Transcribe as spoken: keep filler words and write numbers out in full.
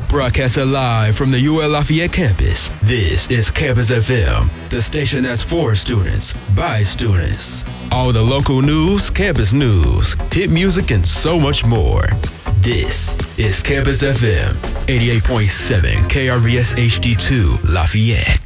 Broadcasting live from the U L Lafayette campus, this is Campus F M, the station that's for students, by students. All the local news, campus news, hit music, and so much more. This is Campus F M, eighty-eight point seven K R V S H D two Lafayette.